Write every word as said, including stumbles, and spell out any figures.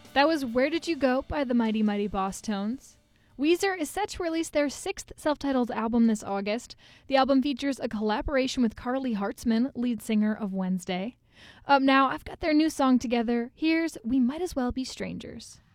That was Where Did You Go by the Mighty Mighty Boss Tones. Weezer is set to release their sixth self-titled album this August. The album features a collaboration with Carly Hartzman, lead singer of Wednesday. Up now, I've got their new song together. Here's We Might As Well Be Strangers.